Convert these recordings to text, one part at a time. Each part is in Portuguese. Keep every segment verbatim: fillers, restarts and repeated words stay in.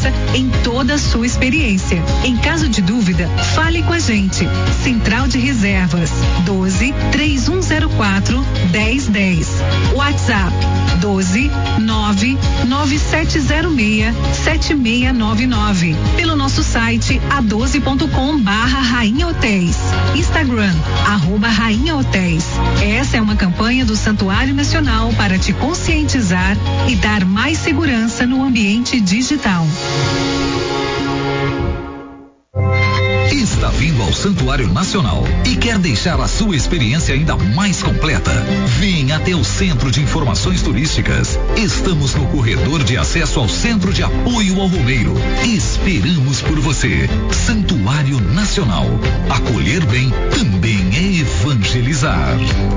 segurança em toda a sua experiência. Em caso de dúvida, fale com a gente. Central de Reservas doze, três um zero quatro, dez dez. WhatsApp doze, nove, nove sete zero seis, sete seis nove nove. Pelo nosso site a doze ponto com barra Rainha Hotéis. Instagram, arroba Rainha Hotéis. Essa é uma campanha do Santuário Nacional para te conscientizar e dar mais segurança no ambiente digital. Está vindo ao Santuário Nacional e quer deixar a sua experiência ainda mais completa? Venha até o Centro de Informações Turísticas. Estamos no corredor de acesso ao Centro de Apoio ao Romeiro. Esperamos por você. Santuário Nacional. Acolher bem também é evangelizar.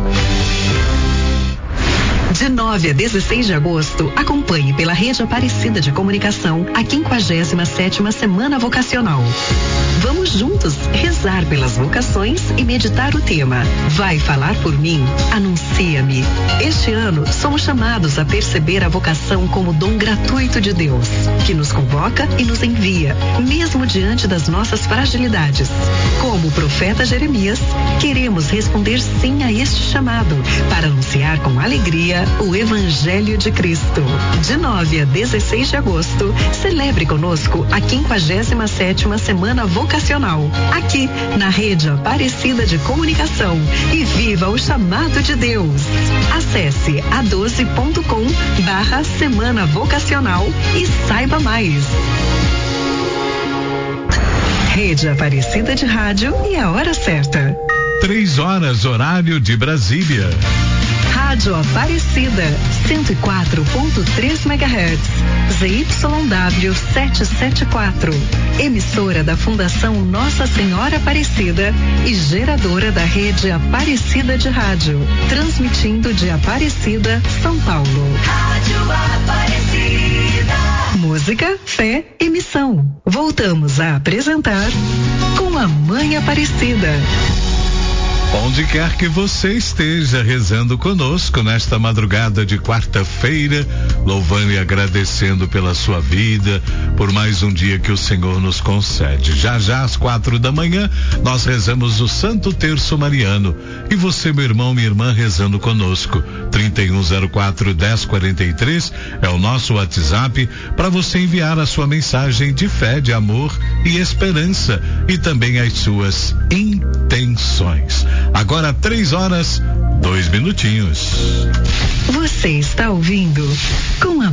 De nove a dezesseis de agosto, acompanhe pela Rede Aparecida de Comunicação a quinquagésima sétima Semana Vocacional. Vamos juntos rezar pelas vocações e meditar o tema Vai falar por mim? Anuncia-me. Este ano, somos chamados a perceber a vocação como dom gratuito de Deus, que nos convoca e nos envia, mesmo diante das nossas fragilidades. Como o profeta Jeremias, queremos responder sim a este chamado, para anunciar com alegria o Evangelho de Cristo. De nove a dezesseis de agosto, celebre conosco a quinquagésima sétima Semana Vocacional, aqui na Rede Aparecida de Comunicação, e viva o chamado de Deus. Acesse a doze ponto com barra Semana Vocacional e saiba mais. Rede Aparecida de Rádio e a hora certa. Três horas, horário de Brasília. Rádio Aparecida, cento e quatro ponto três megahertz, Z Y W setecentos e setenta e quatro. Emissora da Fundação Nossa Senhora Aparecida e geradora da Rede Aparecida de Rádio. Transmitindo de Aparecida, São Paulo. Rádio Aparecida. Música, fé e missão. Voltamos a apresentar Com a Mãe Aparecida. Onde quer que você esteja rezando conosco nesta madrugada de quarta-feira, louvando e agradecendo pela sua vida, por mais um dia que o Senhor nos concede. Já já às quatro da manhã, nós rezamos o Santo Terço Mariano. E você, meu irmão, minha irmã, rezando conosco. trinta e um zero quatro, dez quarenta e três é o nosso WhatsApp para você enviar a sua mensagem de fé, de amor e esperança, e também as suas intenções. Agora três horas, dois minutinhos. Você está ouvindo Com a